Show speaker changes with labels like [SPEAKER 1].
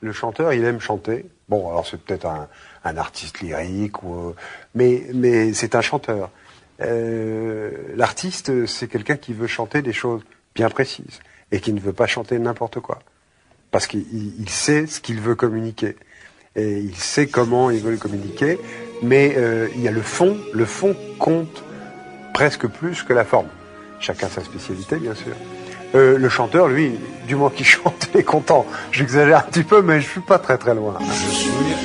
[SPEAKER 1] Le chanteur, il aime chanter. Bon, alors c'est peut-être un artiste lyrique, mais c'est un chanteur. L'artiste, c'est quelqu'un qui veut chanter des choses bien précises et qui ne veut pas chanter n'importe quoi. Parce qu'il sait ce qu'il veut communiquer. Et il sait comment il veut le communiquer, mais il y a le fond compte presque plus que la forme. Chacun sa spécialité, bien sûr. Le chanteur, lui, du moins qu'il chante, il est content. J'exagère un petit peu, mais je suis pas très très loin.